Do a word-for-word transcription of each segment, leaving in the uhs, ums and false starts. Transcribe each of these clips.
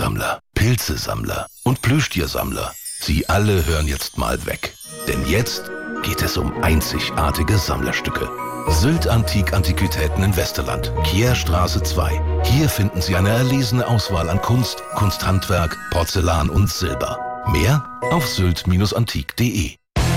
Blumensammler, Pilzesammler und Plüschtiersammler. Sie alle hören jetzt mal weg. Denn jetzt geht es um einzigartige Sammlerstücke. Sylt Antik Antiquitäten in Westerland, Kierstraße zwei. Hier finden Sie eine erlesene Auswahl an Kunst, Kunsthandwerk, Porzellan und Silber. Mehr auf sylt Bindestrich antik Punkt de.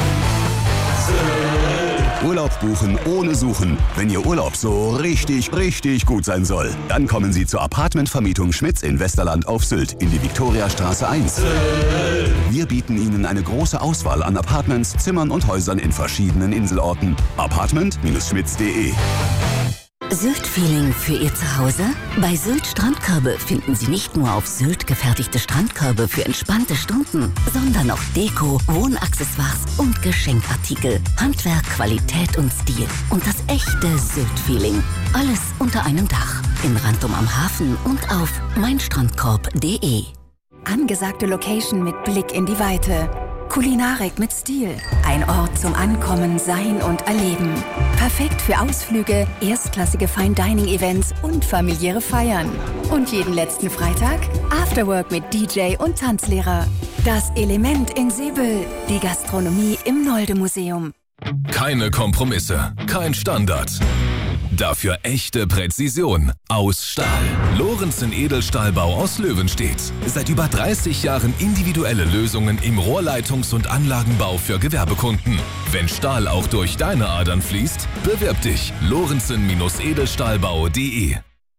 Urlaub buchen ohne Suchen. Wenn Ihr Urlaub so richtig, richtig gut sein soll, dann kommen Sie zur Apartmentvermietung Schmitz in Westerland auf Sylt in die Viktoriastraße eins. Wir bieten Ihnen eine große Auswahl an Apartments, Zimmern und Häusern in verschiedenen Inselorten. apartment Bindestrich schmitz Punkt de. Sylt-Feeling für Ihr Zuhause? Bei Sylt Strandkörbe finden Sie nicht nur auf Sylt gefertigte Strandkörbe für entspannte Stunden, sondern auch Deko, Wohnaccessoires und Geschenkartikel. Handwerk, Qualität und Stil. Und das echte Sylt-Feeling. Alles unter einem Dach. In Rantum am Hafen und auf mein strandkorb punkt de. Angesagte Location mit Blick in die Weite. Kulinarik mit Stil. Ein Ort zum Ankommen, Sein und Erleben. Perfekt für Ausflüge, erstklassige Fine-Dining-Events und familiäre Feiern. Und jeden letzten Freitag Afterwork mit D J und Tanzlehrer. Das Element in Seebüll. Die Gastronomie im Nolde-Museum. Keine Kompromisse, kein Standard. Dafür echte Präzision aus Stahl. Lorenzen Edelstahlbau aus Löwenstedt. Seit über dreißig Jahren individuelle Lösungen im Rohrleitungs- und Anlagenbau für Gewerbekunden. Wenn Stahl auch durch deine Adern fließt, bewirb dich. Lorenzen Edelstahlbau punkt de.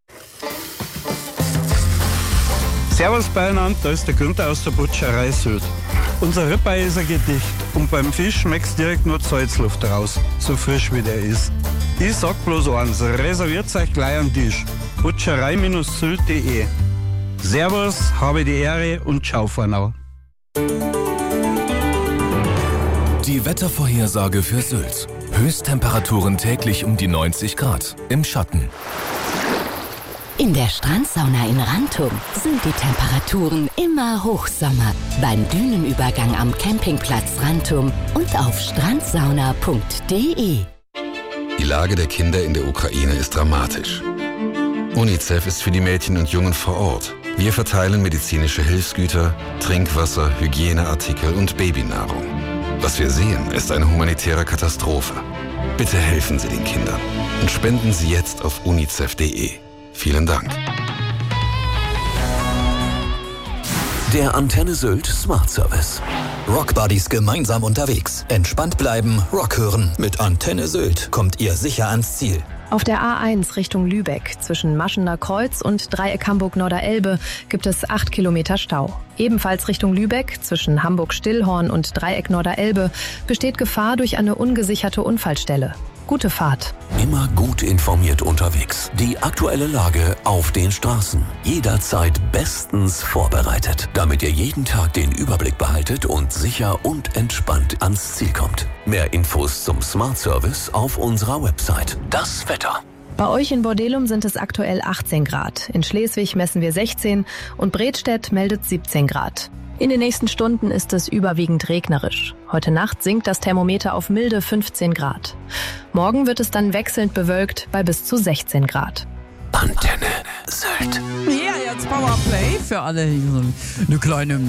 Servus beieinander, da ist der Günther aus der Butcherei Sylt. Unser Ribeye ist ein Gedicht und beim Fisch schmeckt's direkt nur die Salzluft raus, so frisch wie der ist. Ich sag bloß eins, reserviert euch gleich am Tisch. Butcherei Sylt punkt de. Servus, habe die Ehre und ciao Vornau. Die Wettervorhersage für Sylt. Höchsttemperaturen täglich um die neunzig Grad. Im Schatten. In der Strandsauna in Rantum sind die Temperaturen immer Hochsommer. Beim Dünenübergang am Campingplatz Rantum und auf strandsauna punkt de. Die Lage der Kinder in der Ukraine ist dramatisch. UNICEF ist für die Mädchen und Jungen vor Ort. Wir verteilen medizinische Hilfsgüter, Trinkwasser, Hygieneartikel und Babynahrung. Was wir sehen, ist eine humanitäre Katastrophe. Bitte helfen Sie den Kindern und spenden Sie jetzt auf unicef punkt de. Vielen Dank. Der Antenne Sylt Smart Service. Rockbuddies gemeinsam unterwegs. Entspannt bleiben, Rock hören. Mit Antenne Sylt kommt ihr sicher ans Ziel. Auf der A eins Richtung Lübeck zwischen Maschener Kreuz und Dreieck Hamburg-Norderelbe gibt es acht Kilometer Stau. Ebenfalls Richtung Lübeck zwischen Hamburg-Stillhorn und Dreieck Norderelbe besteht Gefahr durch eine ungesicherte Unfallstelle. Gute Fahrt. Immer gut informiert unterwegs. Die aktuelle Lage auf den Straßen. Jederzeit bestens vorbereitet, damit ihr jeden Tag den Überblick behaltet und sicher und entspannt ans Ziel kommt. Mehr Infos zum Smart Service auf unserer Website. Das Wetter. Bei euch in Bordelum sind es aktuell achtzehn Grad. In Schleswig messen wir sechzehn und Bredstedt meldet siebzehn Grad. In den nächsten Stunden ist es überwiegend regnerisch. Heute Nacht sinkt das Thermometer auf milde fünfzehn Grad. Morgen wird es dann wechselnd bewölkt bei bis zu sechzehn Grad. Antenne Sylt. Ja, jetzt Powerplay für alle. Eine kleine